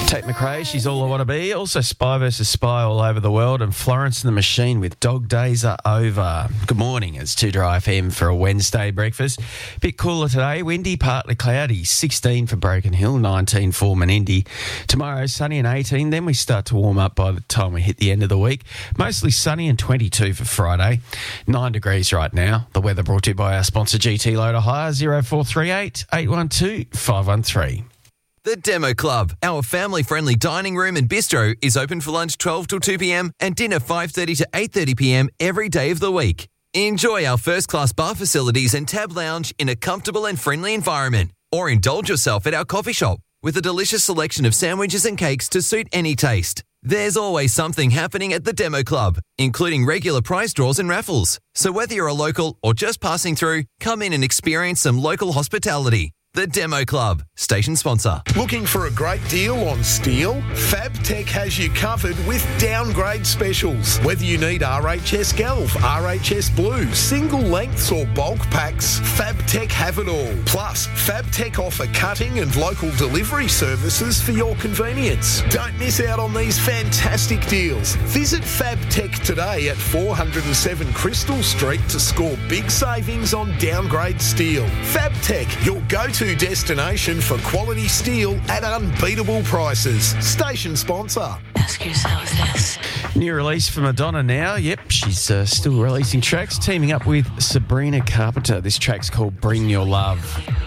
Tate McRae, She's All I Want to Be. Also Spy versus Spy all over the world, and Florence and the Machine with Dog Days Are Over. Good morning, it's 2 Dry FM for a Wednesday breakfast. Bit cooler today, windy, partly cloudy, 16 for Broken Hill, 19 for Menindee. Tomorrow sunny and 18, then we start to warm up by the time we hit the end of the week. Mostly sunny and 22 for Friday, 9 degrees right now. The weather brought to you by our sponsor GT Loader Hire, 0438 812 513. The Demo Club, our family-friendly dining room and bistro, is open for lunch 12 till 2 p.m. and dinner 5:30 to 8:30 p.m. every day of the week. Enjoy our first-class bar facilities and tab lounge in a comfortable and friendly environment. Or indulge yourself at our coffee shop with a delicious selection of sandwiches and cakes to suit any taste. There's always something happening at the Demo Club, including regular prize draws and raffles. So whether you're a local or just passing through, come in and experience some local hospitality. The Demo Club, station sponsor. Looking for a great deal on steel? FabTech has you covered with downgrade specials. Whether you need RHS Galv, RHS Blue, single lengths or bulk packs, FabTech have it all. Plus, FabTech offer cutting and local delivery services for your convenience. Don't miss out on these fantastic deals. Visit FabTech today at 407 Crystal Street to score big savings on downgrade steel. FabTech, your go-to destination for quality steel at unbeatable prices. Station sponsor. Ask yourself this. New release for Madonna now. Yep, she's still releasing tracks, teaming up with Sabrina Carpenter. This track's called Bring Your Love.